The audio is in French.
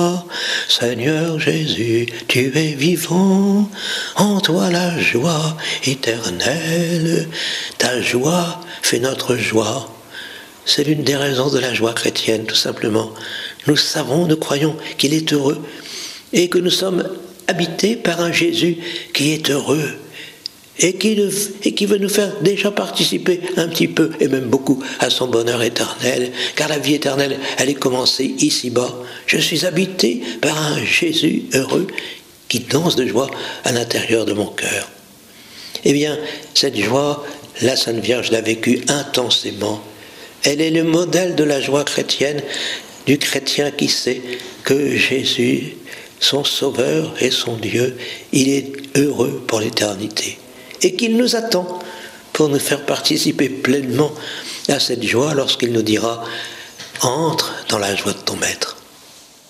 Seigneur Jésus, tu es vivant, en toi la joie éternelle, ta joie fait notre joie. C'est l'une des raisons de la joie chrétienne, tout simplement. Nous savons, nous croyons qu'il est heureux et que nous sommes habités par un Jésus qui est heureux et qui veut nous faire déjà participer un petit peu et même beaucoup à son bonheur éternel, car la vie éternelle, elle est commencée ici-bas. Je suis habité par un Jésus heureux qui danse de joie à l'intérieur de mon cœur. Eh bien, cette joie, la Sainte Vierge l'a vécue intensément. Elle est le modèle de la joie chrétienne, du chrétien qui sait que Jésus, son Sauveur et son Dieu, il est heureux pour l'éternité. Et qu'il nous attend pour nous faire participer pleinement à cette joie lorsqu'il nous dira « Entre dans la joie de ton Maître ».